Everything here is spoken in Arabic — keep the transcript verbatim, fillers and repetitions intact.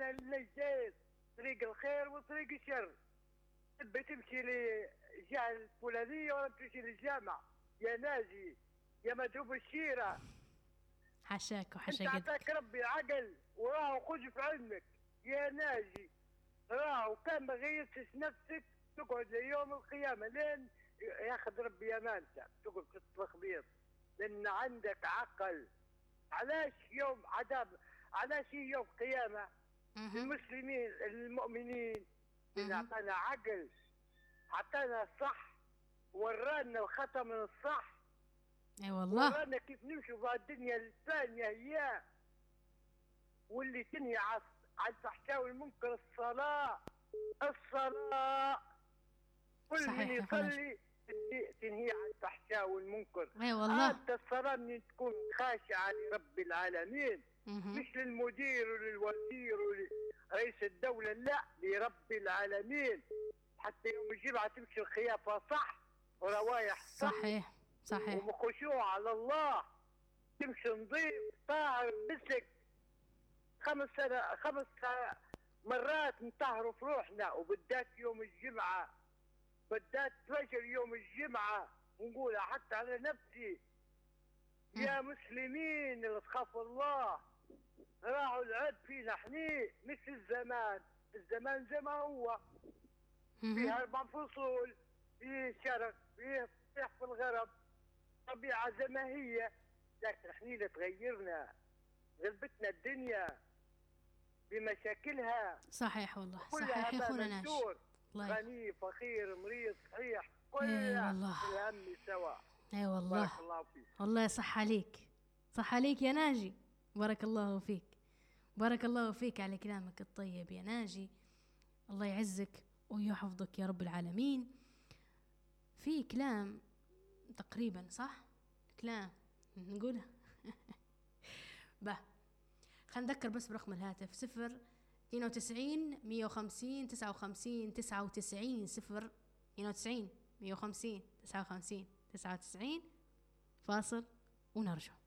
على النجدين، طريق الخير وطريق الشر. تبي تمشي للجهة الفلانية ولا تمشي للجامع؟ يا ناجي يا مدعوب الشيرة، حشاك وحشا انت قدك. عطاك ربي العقل وراه خذ في علمك يا ناجي. راه كان ما غيرتش نفسك تقعد ليوم القيامة لين ياخذ ربي امانتك تقعد في التخبيط، لان عندك عقل. علاش يوم عذاب؟ علاش يوم قيامة المسلمين المؤمنين؟ لان اعطانا عقل، عطانا صح، ورانا الخطا من الصح. اي والله. ورانا كيف نمشي في الدنيا الفانية هي واللي تنهي على الفحشاء والمنكر. الصلاة الصلاة كل من يصلي تنهي على الفحشاء والمنكر. اي والله. انت الصلاة من تكون خاشعة لرب العالمين، مش للمدير وللوزير ولرئيس الدولة، لا لرب العالمين. حتى يوم الجمعة تمشي الخيافة صح وروايح صح. صحيح صحيح. وخشوع على الله، تمشي نظيف طاهر مسك. خمس سنة خمس مرات نطهروا في روحنا، وبالذات يوم الجمعة، بالذات فجر يوم الجمعة ونقولها حتى على نفسي. يا مسلمين اللي تخافوا الله، راعوا العد فينا حني، مش الزمان. الزمان زي ما هو فيه أربع فصول، فيه الشرق فيه الصيف في الغرب، طبيعة زي ما هي. لكن حني تغيرنا، غلبتنا الدنيا بمشاكلها. صحيح والله. صحيح يا اخونا ناش. غني فقير مريض صحيح كلها الهم سوا. اي والله. بارك الله فيك. والله صح عليك، صح عليك يا ناجي. بارك الله فيك، بارك الله فيك على كلامك الطيب يا ناجي. الله يعزك ويحفظك يا رب العالمين. في كلام تقريبا صح، كلام نقولها به. خلينا نذكر بس برقم الهاتف صفر اثنين وتسعين مية وخمسين تسعة وخمسين تسعة وتسعين صفر اثنين وتسعين مية وخمسين تسعة وخمسين تسعة وتسعين. فاصل ونرجع.